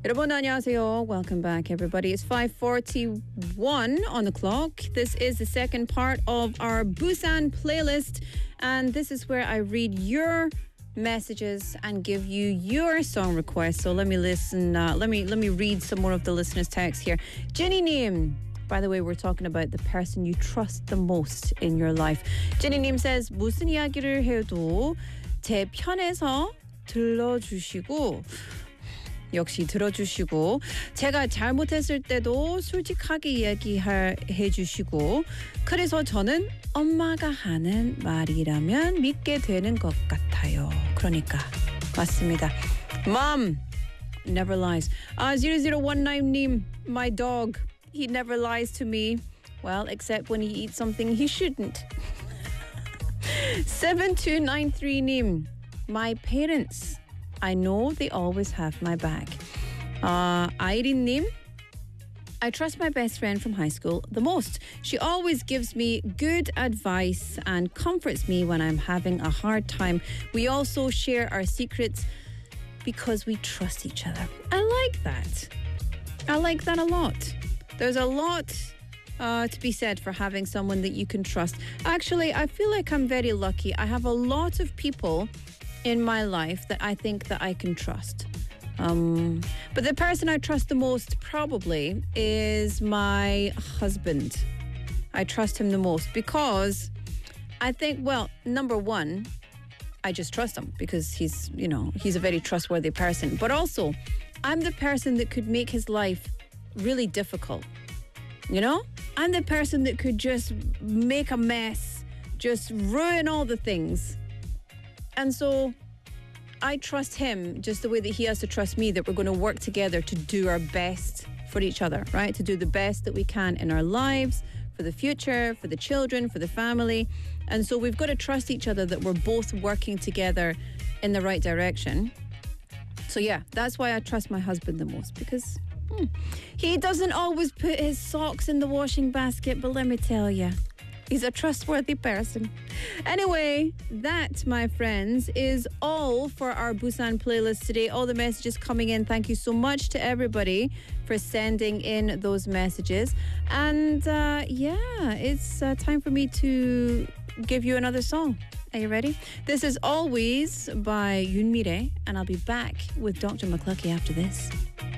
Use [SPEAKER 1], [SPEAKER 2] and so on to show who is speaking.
[SPEAKER 1] 여러분 안녕하세요. Welcome back, everybody. It's 5:41 on the clock. This is the second part of our Busan playlist, and this is where I read your messages and give you your song requests. So let me listen. Let me read some more of the listeners' texts here. Jenny-님. By the way, we're talking about the person you trust the most in your life. Jenny-님 says, 무슨 이야기를 해도 제 편에서 들어주시고 역시 들어주시고 제가 잘못했을 때도 솔직하게 이야기해 주시고 그래서 저는 엄마가 하는 말이라면 믿게 되는 것 같아요. 그러니까 맞습니다. Mom never lies. 0019님, my dog, he never lies to me. Well, except when he eats something he shouldn't. 7293님, my parents, I know they always have my back. Irene-님, I trust my best friend from high school the most. She always gives me good advice and comforts me when I'm having a hard time. We also share our secrets because we trust each other. I like that. I like that a lot. There's a lot to be said for having someone that you can trust. Actually, I feel like I'm very lucky. I have a lot of people in my life that I think that I can trust. But the person I trust the most probably is my husband. I trust him the most because I think, well, number one, I just trust him because he's a very trustworthy person. But also, I'm the person that could make his life really difficult. You know? I'm the person that could just make a mess, just ruin all the things. And so I trust him just the way that he has to trust me, that we're going to work together to do our best for each other, right? To do the best that we can in our lives, for the future, for the children, for the family. And so we've got to trust each other that we're both working together in the right direction. So yeah, that's why I trust my husband the most, because he doesn't always put his socks in the washing basket, but let me tell you, he's a trustworthy person. Anyway, that, my friends, is all for our Busan playlist today. All the messages coming in. Thank you so much to everybody for sending in those messages. And it's time for me to give you another song. Are you ready? This is Always by Yoon Mi-rae, and I'll be back with Dr. McCluskey after this.